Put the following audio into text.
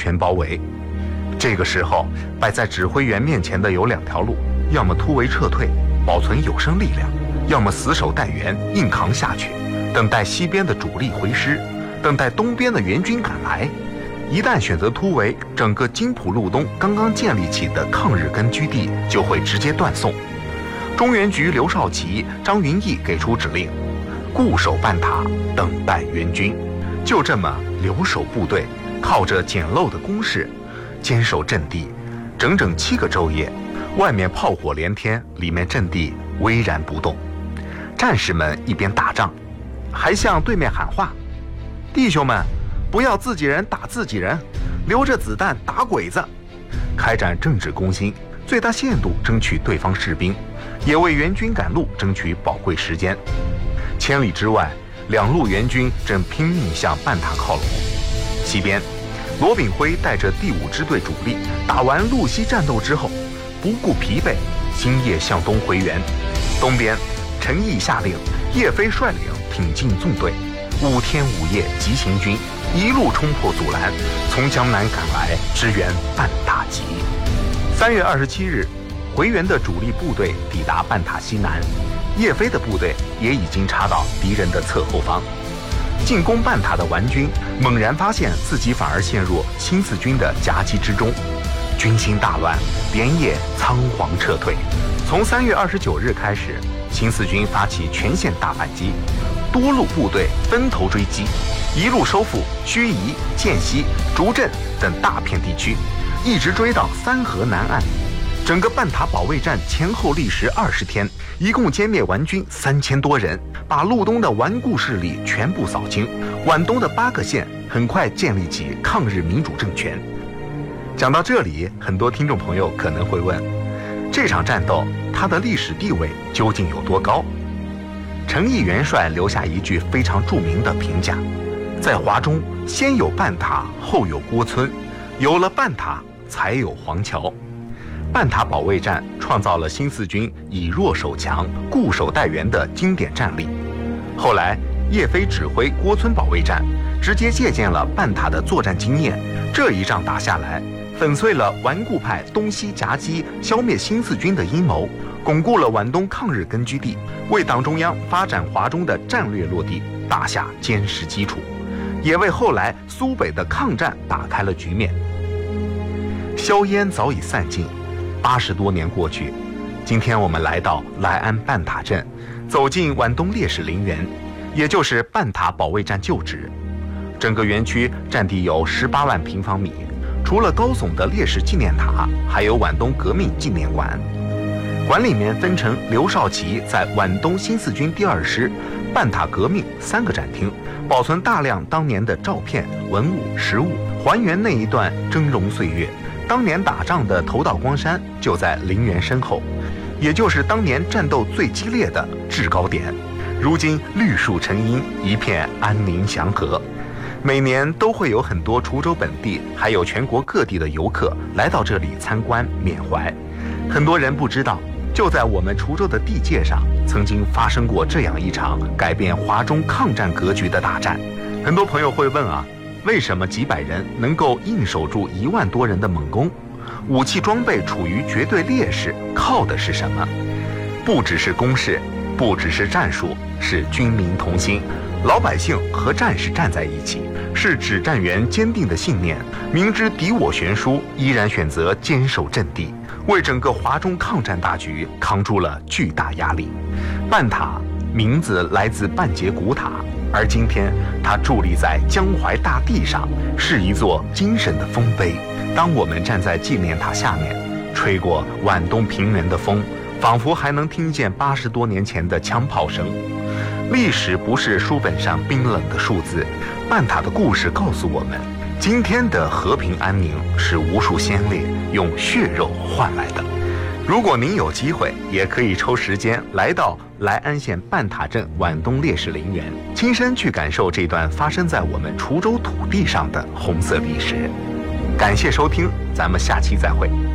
全包围。这个时候，摆在指挥员面前的有2条路，要么突围撤退，保存有生力量，要么死守待援，硬扛下去，等待西边的主力回师，等待东边的援军赶来。一旦选择突围，整个津浦路东刚刚建立起的抗日根据地就会直接断送。中原局刘少奇、张云逸给出指令，固守半塔，等待援军。就这么留守部队，靠着简陋的工事，坚守阵地，整整7个昼夜。外面炮火连天，里面阵地巍然不动。战士们一边打仗，还向对面喊话：“弟兄们，不要自己人打自己人，留着子弹打鬼子。”开展政治攻心，最大限度争取对方士兵，也为援军赶路争取宝贵时间。千里之外，2路援军正拼命向半塔靠拢。西边，罗炳辉带着第5支队主力打完路西战斗之后，不顾疲惫，今夜向东回援。东边，陈毅下令，叶飞率领挺进纵队，5天5夜急行军，一路冲破阻拦，从江南赶来支援半塔集。3月27日，回援的主力部队抵达半塔西南，叶飞的部队也已经插到敌人的侧后方。进攻半塔的顽军猛然发现自己反而陷入新四军的夹击之中，军心大乱，连夜仓皇撤退。从3月29日开始，新四军发起全线大反击，多路部队分头追击，一路收复盱眙、涧西、竹镇等大片地区，一直追到三河南岸。整个半塔保卫战前后历时20天，一共歼灭顽军3000多人，把路东的顽固势力全部扫清。皖东的8个县很快建立起抗日民主政权。讲到这里，很多听众朋友可能会问，这场战斗它的历史地位究竟有多高？陈毅元帅留下一句非常著名的评价：在华中，先有半塔，后有郭村，有了半塔，才有黄桥。半塔保卫战创造了新四军以弱守强、固守待援的经典战例。后来，叶飞指挥郭村保卫战，直接借鉴了半塔的作战经验。这一仗打下来，粉碎了顽固派东西夹击、消灭新四军的阴谋，巩固了皖东抗日根据地，为党中央发展华中的战略落地打下坚实基础，也为后来苏北的抗战打开了局面。硝烟早已散尽，80多年过去，今天我们来到莱安半塔镇，走进皖东烈士陵园，也就是半塔保卫战旧址。整个园区占地有18万平方米，除了高耸的烈士纪念塔，还有皖东革命纪念馆。馆里面分成刘少奇在皖东新四军第2师、半塔革命3个展厅，保存大量当年的照片、文物、实物，还原那一段峥嵘岁月。当年打仗的头道光山就在陵园身后，也就是当年战斗最激烈的制高点。如今绿树成荫，一片安宁祥和。每年都会有很多滁州本地还有全国各地的游客来到这里参观缅怀。很多人不知道，就在我们滁州的地界上，曾经发生过这样一场改变华中抗战格局的大战。很多朋友会问啊，为什么几百人能够硬守住1万多人的猛攻？武器装备处于绝对劣势，靠的是什么？不只是攻势，不只是战术，是军民同心，老百姓和战士站在一起，是指战员坚定的信念，明知敌我悬殊，依然选择坚守阵地，为整个华中抗战大局扛住了巨大压力。半塔名字来自半截古塔，而今天它伫立在江淮大地上，是一座精神的丰碑。当我们站在纪念塔下面，吹过皖东平原的风，仿佛还能听见80多年前的枪炮声。历史不是书本上冰冷的数字，半塔的故事告诉我们，今天的和平安宁是无数先烈用血肉换来的。如果您有机会，也可以抽时间来到莱安县半塔镇皖东烈士陵园，亲身去感受这段发生在我们滁州土地上的红色历史。感谢收听，咱们下期再会。